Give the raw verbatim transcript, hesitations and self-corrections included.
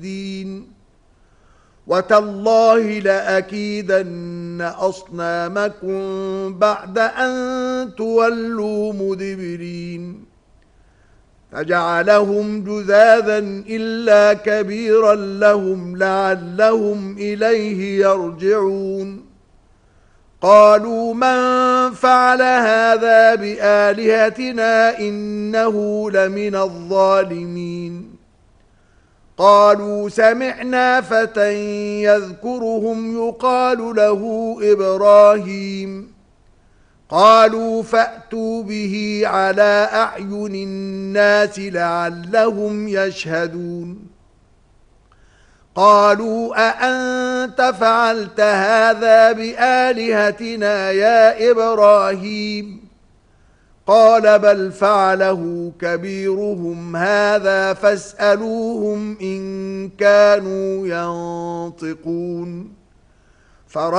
الدين وتالله لأكيدن أصنامكم بعد أن تولوا مدبرين فجعلهم جذاذا إلا كبيرا لهم لعلهم إليه يرجعون قالوا من فعل هذا بآلهتنا إنه لمن الظالمين قالوا سمعنا فتى يذكرهم يقال له إبراهيم قالوا فأتوا به على أعين الناس لعلهم يشهدون قالوا أأنت فعلت هذا بآلهتنا يا إبراهيم قال بل فعله كبيرهم هذا فاسألوهم إن كانوا ينطقون